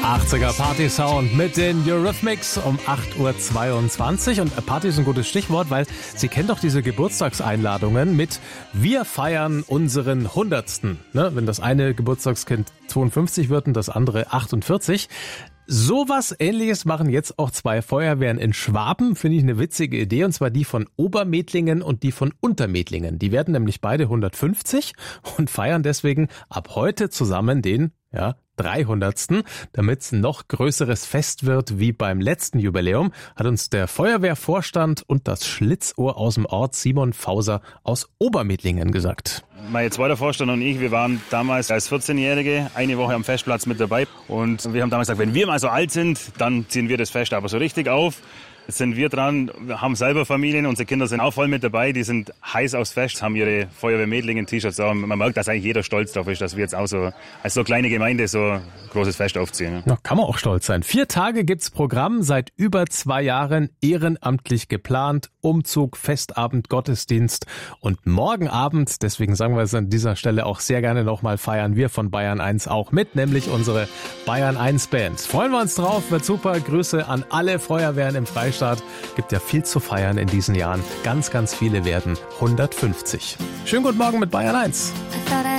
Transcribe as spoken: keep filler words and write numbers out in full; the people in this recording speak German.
achtziger Party-Sound mit den Eurythmics um acht Uhr zweiundzwanzig. Und Party ist ein gutes Stichwort, weil Sie kennen doch diese Geburtstagseinladungen mit "Wir feiern unseren Hundertsten". Ne? Wenn das eine Geburtstagskind zweiundfünfzig wird und das andere achtundvierzig. Sowas Ähnliches machen jetzt auch zwei Feuerwehren in Schwaben. Finde ich eine witzige Idee, und zwar die von Obermedlingen und die von Untermedlingen. Die werden nämlich beide hundertfünfzig und feiern deswegen ab heute zusammen den, ja, dreihundertsten. Damit es ein noch größeres Fest wird wie beim letzten Jubiläum, hat uns der Feuerwehrvorstand und das Schlitzohr aus dem Ort Simon Fauser aus Obermedlingen gesagt. Mein zweiter Vorstand und ich, wir waren damals als vierzehnjährige eine Woche am Festplatz mit dabei. Und wir haben damals gesagt, wenn wir mal so alt sind, dann ziehen wir das Fest aber so richtig auf. Jetzt sind wir dran, wir haben selber Familien, unsere Kinder sind auch voll mit dabei, die sind heiß aufs Fest, haben ihre Feuerwehr-Medlingen-T-Shirts da. Man merkt, dass eigentlich jeder stolz drauf ist, dass wir jetzt auch so als so kleine Gemeinde so ein großes Fest aufziehen. Na, kann man auch stolz sein. Vier Tage gibt's Programm, seit über zwei Jahren ehrenamtlich geplant, Umzug, Festabend, Gottesdienst und morgen Abend, deswegen sagen wir es an dieser Stelle auch sehr gerne nochmal, feiern wir von Bayern eins auch mit, nämlich unsere Bayern eins Band. Freuen wir uns drauf, wird super. Grüße an alle Feuerwehren im Freistaat. Gibt ja viel zu feiern in diesen Jahren. Ganz, ganz viele werden hundertfünfzig. Schönen guten Morgen mit Bayern eins.